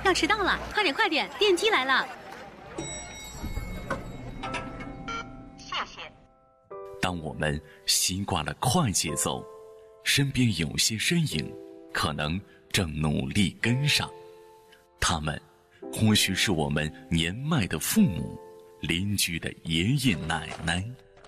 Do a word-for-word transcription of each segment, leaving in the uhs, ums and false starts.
要迟到了，快点快点，电梯来了。 谢谢。 当我们习惯了快节奏，身边有些身影可能正努力跟上，他们或许是我们年迈的父母、邻居的爷爷奶奶。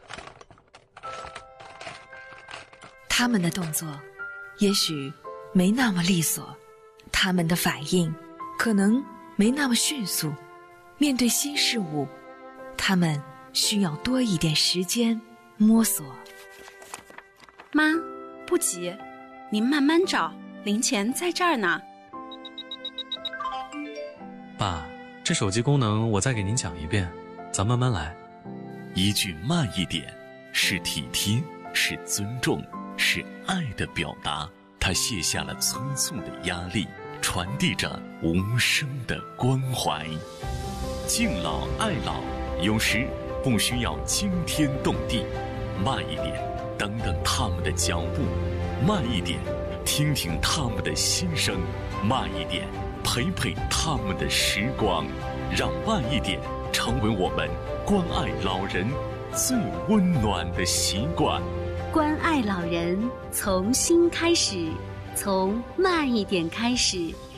他们的动作也许没那么利索，他们的反应可能没那么迅速，面对新事物，他们需要多一点时间摸索。 妈，不急，您慢慢找，零钱在这儿呢。 爸，这手机功能我再给您讲一遍，咱慢慢来。 一句慢一点，是体贴，是尊重，是爱的表达。他卸下了催促的压力，传递着无声的关怀。敬老爱老，有时不需要惊天动地，慢一点，等等他们的脚步；慢一点，听听他们的心声；慢一点，陪陪他们的时光。让慢一点成为我们关爱老人最温暖的习惯。 关爱老人，从心开始，从慢一点开始。